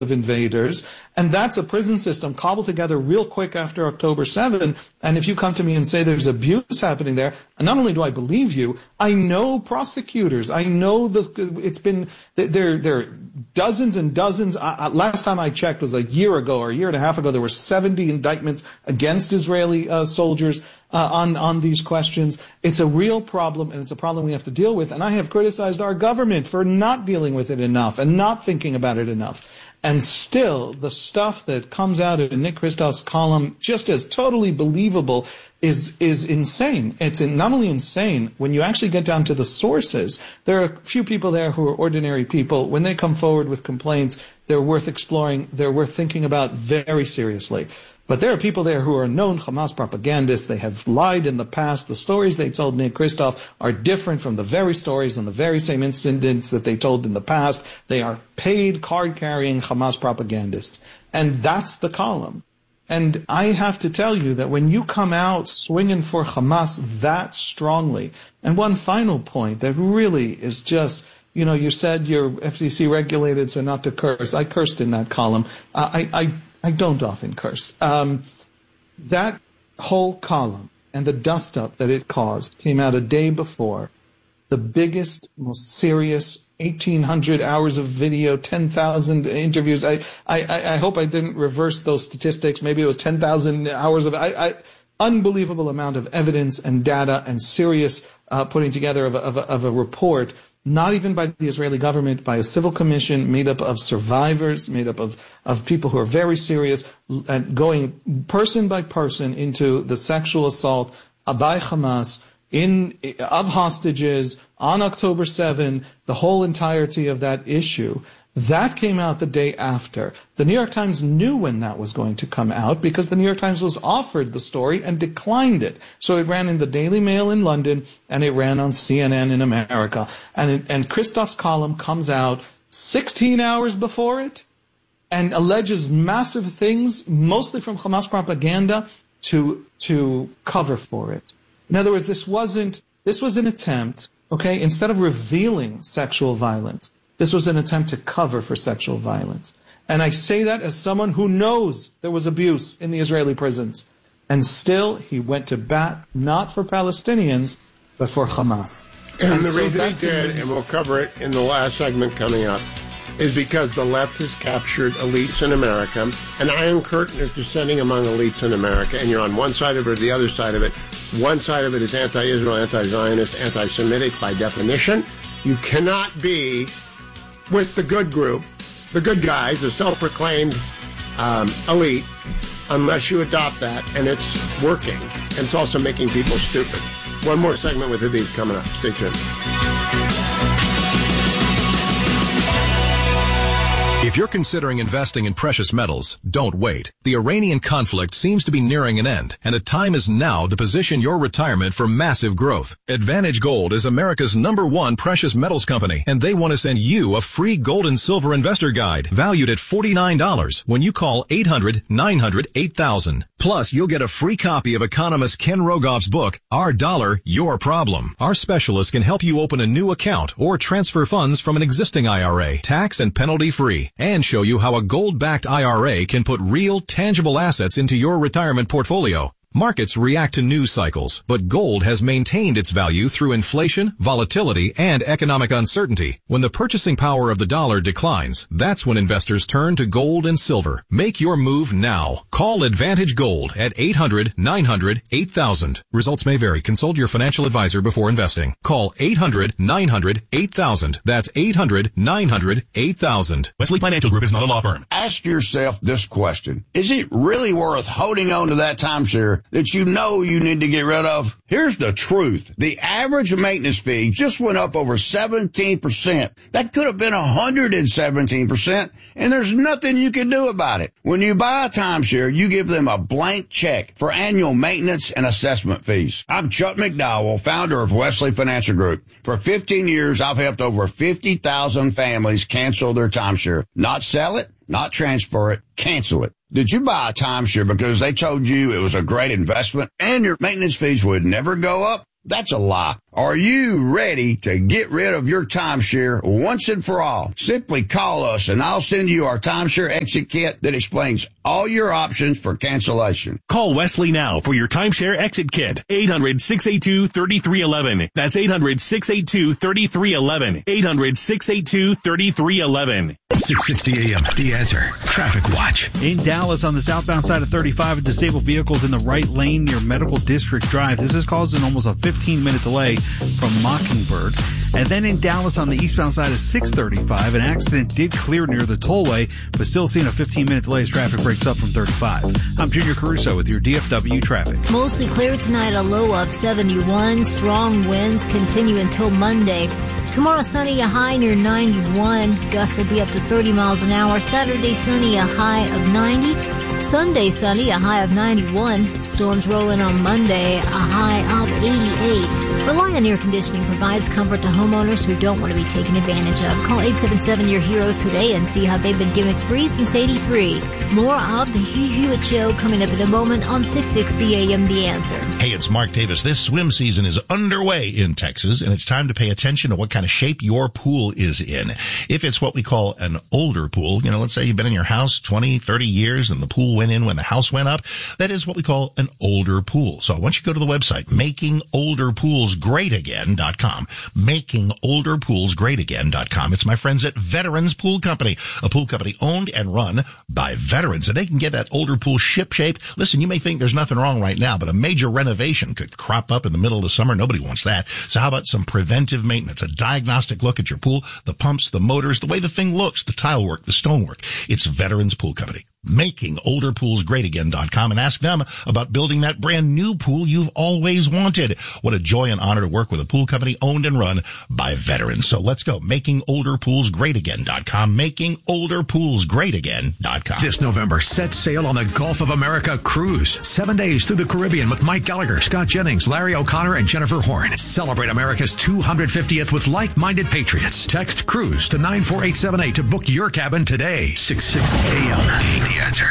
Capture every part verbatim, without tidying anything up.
of invaders, and that's a prison system cobbled together real quick after October seventh. And if you come to me and say there's abuse happening there, not only do I believe you, I know prosecutors. I know the it's been there. There are dozens and dozens. Uh, last time I checked was a year ago or a year and a half ago. There were seventy indictments against Israeli uh, soldiers uh, on on these questions. It's a real problem, and it's a problem we have to deal with. And I have criticized our government for not dealing with it enough and not thinking about it enough. And still, the stuff that comes out of Nick Kristof's column, just as totally believable, is is insane. It's not only insane, when you actually get down to the sources, there are a few people there who are ordinary people. When they come forward with complaints, they're worth exploring, they're worth thinking about very seriously. But there are people there who are known Hamas propagandists. They have lied in the past. The stories they told Nick Kristof are different from the very stories and the very same incidents that they told in the past. They are paid card-carrying Hamas propagandists. And that's the column. And I have to tell you that when you come out swinging for Hamas that strongly, and one final point that really is just, you know, you said you're F C C regulated, so not to curse. I cursed in that column. Uh, I, I I don't often curse. Um, that whole column and the dust-up that it caused came out a day before the biggest, most serious eighteen hundred hours of video, ten thousand interviews. I, I, I hope I didn't reverse those statistics. Maybe it was ten thousand hours of I, I, unbelievable amount of evidence and data and serious uh, putting together of a, of, a, of a report. Not even by the Israeli government, by a civil commission made up of survivors, made up of, of people who are very serious, and going person by person into the sexual assault by Hamas in, of hostages on October seventh, the whole entirety of that issue. That came out the day after. The New York Times knew when that was going to come out because the New York Times was offered the story and declined it. So it ran in the Daily Mail in London and it ran on C N N in America. And it, and Kristof's column comes out sixteen hours before it and alleges massive things, mostly from Hamas propaganda, to to cover for it. In other words, this wasn't this was an attempt, okay, instead of revealing sexual violence, this was an attempt to cover for sexual violence. And I say that as someone who knows there was abuse in the Israeli prisons. And still, he went to bat not for Palestinians, but for Hamas. And, and the so reason he did, and we'll cover it in the last segment coming up, is because the left has captured elites in America. An iron curtain is descending among elites in America, and you're on one side of it or the other side of it. One side of it is anti-Israel, anti-Zionist, anti-Semitic by definition. You cannot be with the good group, the good guys, the self-proclaimed um, elite, unless you adopt that, and it's working. And it's also making people stupid. One more segment with Hadid coming up. Stay tuned. If you're considering investing in precious metals, don't wait. The Iranian conflict seems to be nearing an end, and the time is now to position your retirement for massive growth. Advantage Gold is America's number one precious metals company, and they want to send you a free gold and silver investor guide valued at forty-nine dollars when you call eight hundred nine hundred eight thousand. Plus, you'll get a free copy of economist Ken Rogoff's book, Our Dollar, Your Problem. Our specialists can help you open a new account or transfer funds from an existing I R A, tax and penalty free, and show you how a gold-backed I R A can put real, tangible assets into your retirement portfolio. Markets react to news cycles, but gold has maintained its value through inflation, volatility, and economic uncertainty. When the purchasing power of the dollar declines, that's when investors turn to gold and silver. Make your move now. Call Advantage Gold at eight hundred nine hundred eight thousand. Results may vary. Consult your financial advisor before investing. Call eight hundred nine hundred eight thousand. That's eight hundred nine hundred eight thousand. Wesley Financial Group is not a law firm. Ask yourself this question. Is it really worth holding on to that timeshare that you know you need to get rid of? Here's the truth. The average maintenance fee just went up over seventeen percent. That could have been one hundred seventeen percent, and there's nothing you can do about it. When you buy a timeshare, you give them a blank check for annual maintenance and assessment fees. I'm Chuck McDowell, founder of Wesley Financial Group. For fifteen years, I've helped over fifty thousand families cancel their timeshare. Not sell it, not transfer it, cancel it. Did you buy a timeshare because they told you it was a great investment and your maintenance fees would never go up? That's a lie. Are you ready to get rid of your timeshare once and for all? Simply call us and I'll send you our timeshare exit kit that explains all your options for cancellation. Call Wesley now for your timeshare exit kit. eight hundred, six eight two, three three one one. That's eight hundred, six eight two, three three one one. eight hundred, six eight two, three three one one. six sixty A M, The Answer. Traffic Watch. In Dallas on the southbound side of thirty-five, a disabled vehicles in the right lane near Medical District Drive. This has caused an almost a fifteen minute delay from Mockingbird. And then in Dallas on the eastbound side of six thirty-five, an accident did clear near the tollway, but still seeing a fifteen minute delay as traffic breaks up from thirty-five. I'm Junior Caruso with your D F W traffic. Mostly clear tonight, a low of seventy-one. Strong winds continue until Monday. Tomorrow sunny, a high near ninety-one. Gusts will be up to thirty miles an hour. Saturday sunny, a high of ninety. Sunday sunny, a high of ninety-one. Storms roll in on Monday, a high of eighty-eight. Reliant Air Conditioning provides comfort to homeowners who don't want to be taken advantage of. Call eight seven seven, your hero today and see how they've been gimmick free since eighty-three. More of the Hugh Hewitt Show coming up in a moment on six sixty A M The Answer. Hey, it's Mark Davis. This swim season is underway in Texas, and it's time to pay attention to what kind of shape your pool is in. If it's what we call an older pool, you know, let's say you've been in your house twenty, thirty years and the pool went in when the house went up, that is what we call an older pool. So I want you to go to the website, making older pools great again dot com. making older pools great again dot com. It's my friends at Veterans Pool Company, a pool company owned and run by veterans, and they can get that older pool ship shape. Listen, you may think there's nothing wrong right now, but a major renovation could crop up in the middle of the summer. Nobody wants that. So how about some preventive maintenance, a diagnostic look at your pool, the pumps, the motors, the way the thing looks, the tile work, the stonework. It's Veterans Pool Company. making older pools great again dot com, and ask them about building that brand new pool you've always wanted. What a joy and honor to work with a pool company owned and run by veterans. So let's go. making older pools great again dot com. making older pools great again dot com. This November, set sail on the Gulf of America cruise. Seven days through the Caribbean with Mike Gallagher, Scott Jennings, Larry O'Connor, and Jennifer Horn. Celebrate America's two hundred fiftieth with like-minded patriots. Text CRUISE to nine four eight seven eight to book your cabin today. six sixty A M. The Answer.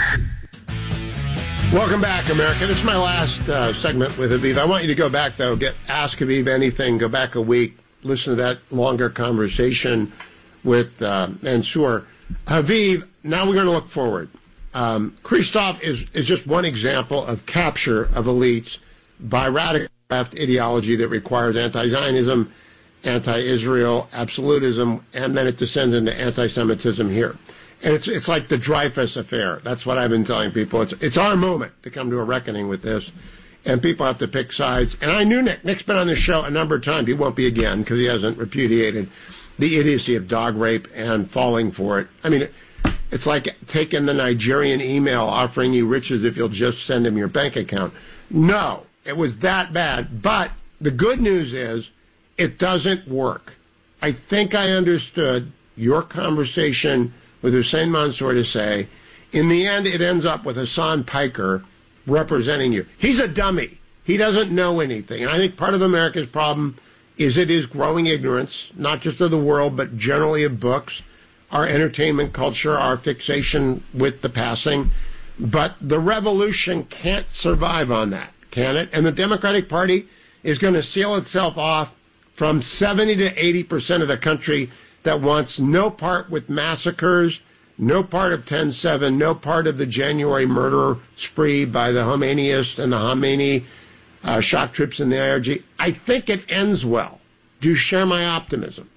Welcome back, America. This is my last uh, segment with Aviv. I want you to go back, though. Get Ask Aviv anything. Go back a week. Listen to that longer conversation with uh, Mansour. Aviv, now we're going to look forward. Um, Christoph is, is just one example of capture of elites by radical left ideology that requires anti-Zionism, anti-Israel, absolutism, and then it descends into anti-Semitism here. And it's it's like the Dreyfus affair. That's what I've been telling people. It's it's our moment to come to a reckoning with this, and people have to pick sides. And I knew Nick. Nick's been on this show a number of times. He won't be again because he hasn't repudiated the idiocy of dog rape and falling for it. I mean, it's like taking the Nigerian email offering you riches if you'll just send him your bank account. No, it was that bad. But the good news is it doesn't work. I think I understood your conversation with Hussein Mansour to say, in the end, it ends up with Hassan Piker representing you. He's a dummy. He doesn't know anything. And I think part of America's problem is it is growing ignorance, not just of the world, but generally of books, our entertainment culture, our fixation with the passing. But the revolution can't survive on that, can it? And the Democratic Party is going to seal itself off from seventy to eighty percent of the country that wants no part with massacres, no part of ten seven, no part of the January murder spree by the Khomeinists and the Khomeini uh, shock troops in the I R G. I think it ends well. Do you share my optimism?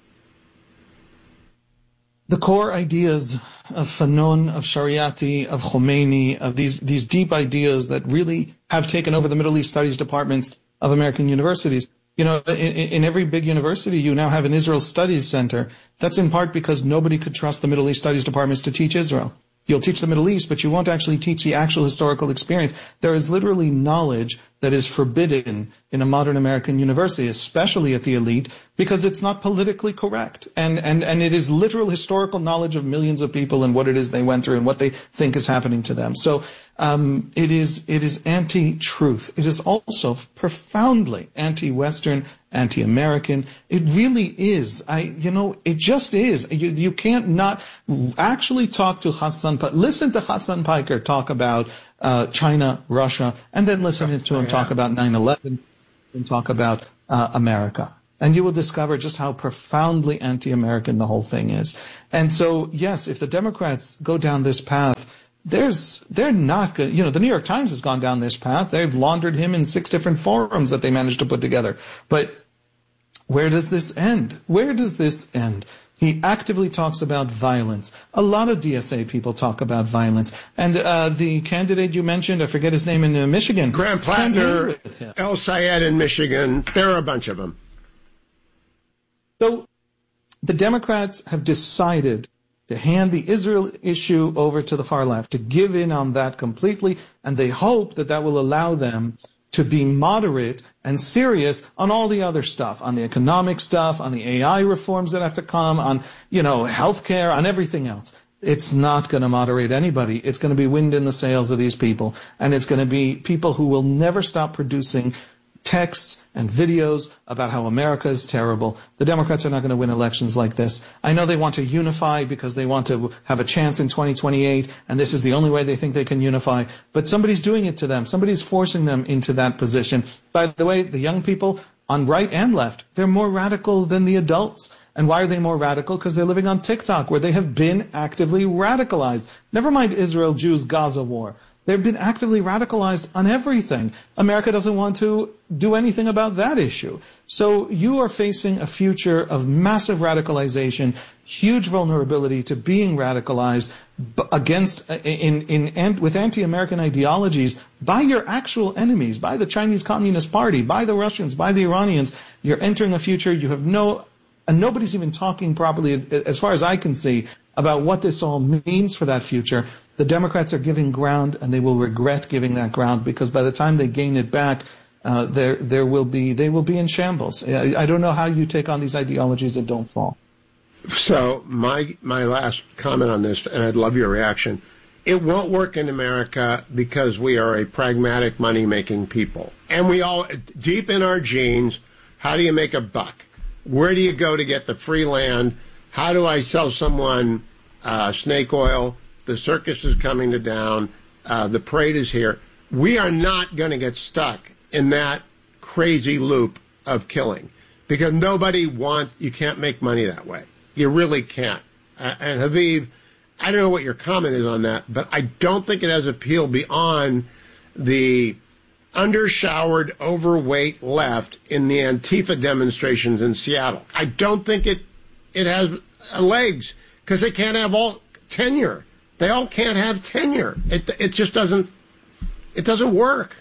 The core ideas of Fanon, of Shariati, of Khomeini, of these, these deep ideas that really have taken over the Middle East studies departments of American universities. You know, in, in every big university, you now have an Israel Studies Center. That's in part because nobody could trust the Middle East Studies departments to teach Israel. You'll teach the Middle East, but you won't actually teach the actual historical experience. There is literally knowledge that is forbidden in a modern American university, especially at the elite, because it's not politically correct. And, and, and it is literal historical knowledge of millions of people and what it is they went through and what they think is happening to them. So, um, it is, it is anti-truth. It is also profoundly anti-Western, anti-American. It really is. I, you know, it just is. You, you can't not actually talk to Hassan, listen to Hassan Piker talk about uh, China, Russia, and then listen to him talk about nine eleven and talk about uh, America. And you will discover just how profoundly anti-American the whole thing is. And so, yes, if the Democrats go down this path, there's, they're not good. You know, the New York Times has gone down this path. They've laundered him in six different forums that they managed to put together. But where does this end? Where does this end? He actively talks about violence. A lot of D S A people talk about violence. And uh, the candidate you mentioned, I forget his name, in uh, Michigan. Graham Plattner, El Sayed in Michigan. There are a bunch of them. So the Democrats have decided to hand the Israel issue over to the far left, to give in on that completely, and they hope that that will allow them to be moderate and serious on all the other stuff, on the economic stuff, on the A I reforms that have to come, on, you know, healthcare, on everything else. It's not going to moderate anybody. It's going to be wind in the sails of these people, and it's going to be people who will never stop producing texts and videos about how America is terrible. The Democrats are not going to win elections like this. I know they want to unify because they want to have a chance in twenty twenty-eight, and this is the only way they think they can unify. But somebody's doing it to them. Somebody's forcing them into that position. By the way, the young people on right and left, they're more radical than the adults. And why are they more radical? Because they're living on TikTok, where they have been actively radicalized. Never mind Israel, Jews, Gaza war. They've been actively radicalized on everything. America doesn't want to do anything about that issue. So you are facing a future of massive radicalization, huge vulnerability to being radicalized against, in, in, in, with anti-American ideologies by your actual enemies, by the Chinese Communist Party, by the Russians, by the Iranians. You're entering a future you have no, and nobody's even talking properly, as far as I can see, about what this all means for that future. The Democrats are giving ground, and they will regret giving that ground, because by the time they gain it back, uh, there there will be they will be in shambles. I, I don't know how you take on these ideologies that don't fall. So my my last comment on this, and I'd love your reaction. It won't work in America because we are a pragmatic, money-making people, and we all, deep in our genes, how do you make a buck? Where do you go to get the free land? How do I sell someone uh, snake oil? The circus is coming to down. Uh, the parade is here. We are not going to get stuck in that crazy loop of killing, because nobody wants, you can't make money that way. You really can't. Uh, and Haviv, I don't know what your comment is on that, but I don't think it has appeal beyond the undershowered, overweight left in the Antifa demonstrations in Seattle. I don't think it it has legs, because they can't have all tenure. They all can't have tenure. It it just doesn't it doesn't work.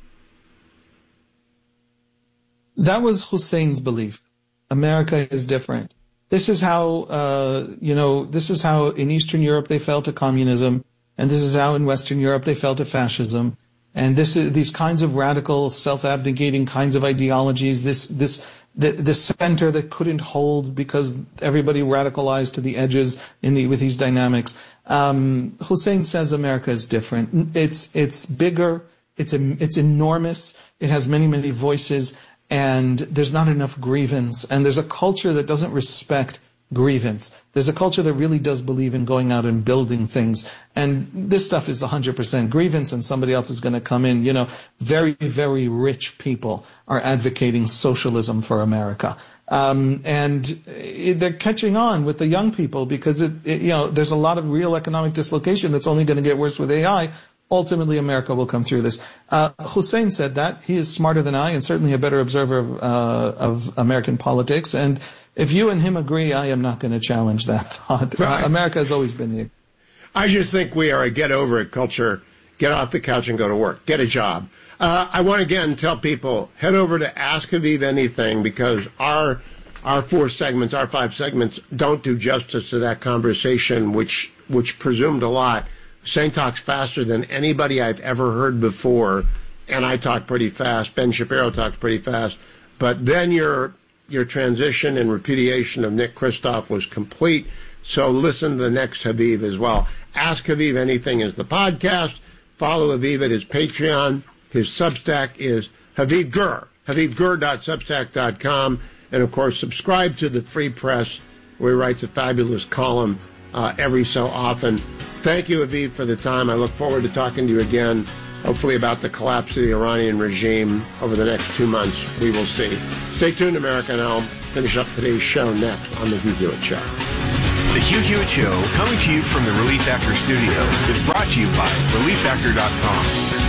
That was Hussein's belief. America is different. This is how uh, you know. This is how in Eastern Europe they fell to communism, and this is how in Western Europe they fell to fascism. And this is these kinds of radical, self-abnegating kinds of ideologies. This this. The, the center that couldn't hold because everybody radicalized to the edges in the with these dynamics. Um, Hussein says America is different. It's it's bigger. It's a, it's enormous. It has many many voices, and there's not enough grievance. And there's a culture that doesn't respect grievance. There's a culture that really does believe in going out and building things. And this stuff is one hundred percent grievance, and somebody else is going to come in. You know, very, very rich people are advocating socialism for America. Um, and it, they're catching on with the young people because, it, it, you know, there's a lot of real economic dislocation that's only going to get worse with A I. Ultimately, America will come through this. Uh, Hussein said that. He is smarter than I and certainly a better observer of, uh, of American politics. And if you and him agree, I am not going to challenge that thought. Right. Uh, America has always been the... I just think we are a get-over-it culture. Get off the couch and go to work. Get a job. Uh, I want to again tell people, head over to Ask Haviv Anything, because our our four segments, our five segments, don't do justice to that conversation, which which presumed a lot. Hussein talks faster than anybody I've ever heard before, and I talk pretty fast. Ben Shapiro talks pretty fast. But then your your transition and repudiation of Nick Kristof was complete. So listen to the next Haviv as well. Ask Haviv Anything is the podcast. Follow Haviv at his Patreon. His Substack is Haviv Gur, haviv gur dot substack dot com. And, of course, subscribe to the Free Press, where he writes a fabulous column uh, every so often. Thank you, Haviv, for the time. I look forward to talking to you again, hopefully about the collapse of the Iranian regime over the next two months. We will see. Stay tuned, America, and I'll finish up today's show next on The Hugh Hewitt Show. The Hugh Hewitt Show, coming to you from the Relief Factor studio, is brought to you by relief factor dot com.